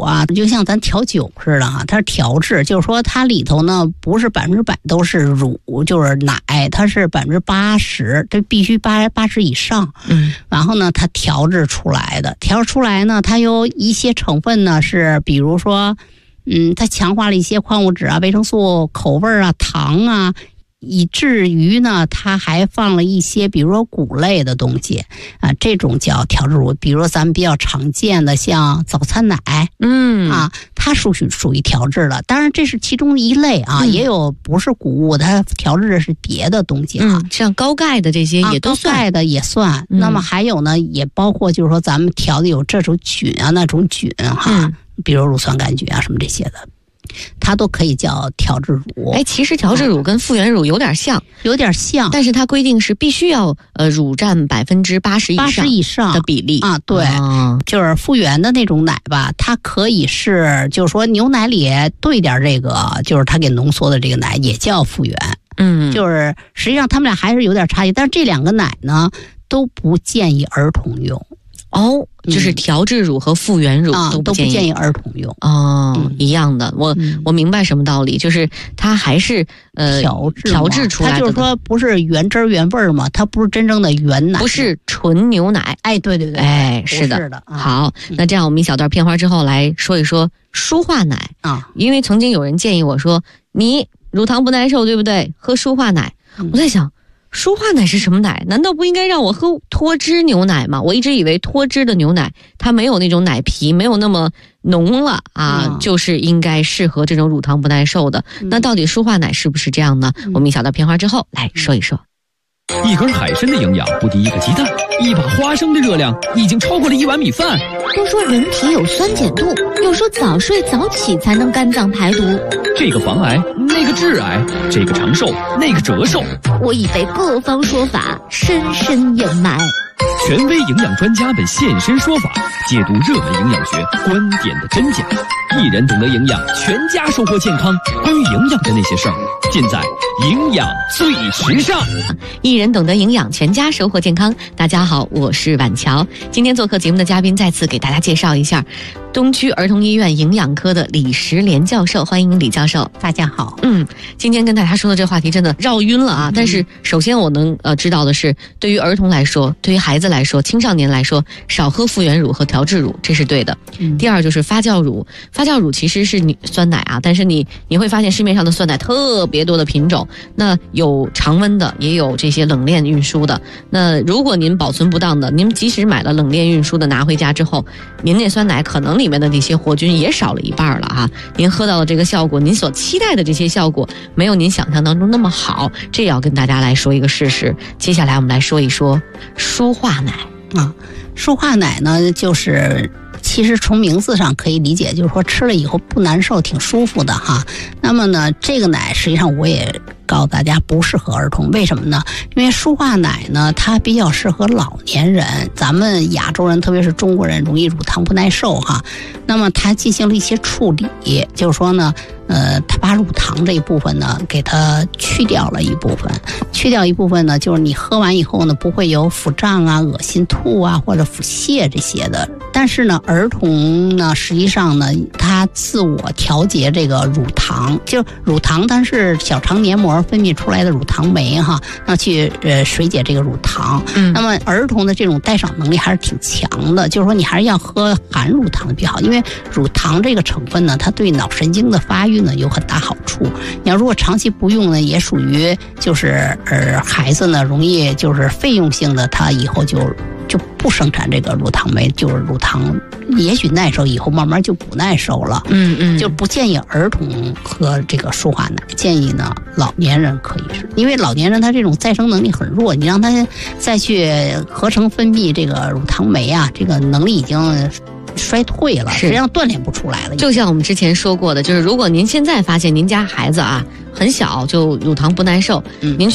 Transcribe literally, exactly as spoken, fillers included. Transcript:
啊，就像咱调酒似的哈，它是调制，就是说它里头呢不是百分之百都是乳，就是奶，它是百分之八十，这必须八八十以上。 嗯， 然后呢，它调制出来的，调制出来呢，它有一些成分呢是，比如说，嗯，它强化了一些矿物质啊、维生素、口味啊、糖啊。以至于呢，它还放了一些，比如说谷类的东西啊，这种叫调制乳。比如说咱们比较常见的，像早餐奶， 嗯啊，它属于属于调制的。当然，这是其中一类啊， 嗯、 也有不是谷物，它调制的是别的东西啊。 嗯，像高钙的这些也都算， 啊、高钙的也算。 嗯、 那么还有呢，也包括就是说咱们调的有这种菌啊，那种菌哈， 嗯、 比如乳酸杆菌啊什么这些的。它都可以叫调制乳。 哎，其实调制乳跟复原乳有点像， 有点像， 但是它规定是必须要呃乳占百分之八十以上， 八十以上的比例啊。对， 哦、 就是复原的那种奶吧，它可以是，就是说牛奶里兑点这个，就是它给浓缩的这个奶也叫复原。 嗯， 就是实际上他们俩还是有点差异，但是这两个奶呢都不建议儿童用。 哦，就是调制乳和复原乳都不建议、 嗯啊、都不建议儿童用。 哦，嗯、一样的，我、嗯、我明白什么道理，就是它还是呃调制调制出来的， 它就是说不是原汁原味嘛，它不是真正的原奶， 不是纯牛奶。 哎，对对对， 哎，是的。 是的啊、 好，那这样我们一小段片花之后来说一说舒化奶啊， 因为曾经有人建议我说，你乳糖不耐受对不对？喝舒化奶，嗯、我在想。舒化奶是什么奶？难道不应该让我喝脱脂牛奶吗？我一直以为脱脂的牛奶它没有那种奶皮，没有那么浓了啊，嗯、就是应该适合这种乳糖不耐受的。嗯、那到底舒化奶是不是这样呢？嗯、我们一小段片花之后来说一说。 一根海参的营养不敌一个鸡蛋，一把花生的热量已经超过了一碗米饭。 都说人体有酸碱度，又说早睡早起才能肝脏排毒。 这个防癌，那个致癌，这个长寿，那个折寿。 我已被各方说法深深掩埋。 权威营养专家们现身说法，解读热门营养学观点的真假。一人懂得营养，全家收获健康。关于营养的那些事儿，尽在营养最时尚。 一人懂得营养，全家收获健康。大家好，我是婉乔。今天做客节目的嘉宾，再次给大家介绍一下东区儿童医院营养科的李石莲教授，欢迎李教授。 大家好。 嗯，今天跟大家说的这个话题真的绕晕了啊！嗯、但是首先我能呃知道的是，对于儿童来说，对于孩子来说，青少年来说，少喝复原乳和调制乳，这是对的。嗯、第二就是发酵乳，发酵乳其实是你酸奶啊，但是你你会发现市面上的酸奶特别多的品种，那有常温的，也有这些冷链运输的。那如果您保存不当的，您即使买了冷链运输的拿回家之后，您那酸奶可能里面的这些活菌也少了一半了哈。您喝到的这个效果，您所期待的这些效果，没有您想象当中那么好，这也要跟大家来说一个事实。接下来我们来说一说舒化奶啊，舒化奶呢，就是其实从名字上可以理解，就是说吃了以后不难受，挺舒服的哈。那么呢，这个奶实际上我也告诉大家不适合儿童，为什么呢？因为舒化奶呢，它比较适合老年人，咱们亚洲人特别是中国人容易乳糖不耐受哈。那么它进行了一些处理，就是说呢，呃，它把乳糖这一部分呢给它去掉了一部分，去掉一部分呢，就是你喝完以后呢不会有腹胀啊、恶心、吐啊或者腹泻这些的。但是呢，儿童呢实际上呢，它自我调节这个乳糖，就乳糖它是小肠黏膜分泌出来的乳糖酶哈，那去呃水解这个乳糖。嗯，那么儿童的这种代偿能力还是挺强的，就是说你还是要喝含乳糖的比较好，因为乳糖这个成分呢，它对脑神经的发育呢有很大好处。你要如果长期不用呢，也属于就是呃孩子呢容易就是费用性的，他以后就就不生产这个乳糖酶，就是乳糖也许耐受，以后慢慢就不耐受了。 嗯嗯， 就不建议儿童喝这个舒化奶，建议呢老年人可以吃，因为老年人他这种再生能力很弱，你让他再去合成分泌这个乳糖酶啊，这个能力已经衰退了，实际上锻炼不出来了。 就像我们之前说过的，就是如果您现在发现您家孩子啊很小就乳糖不耐受，嗯，您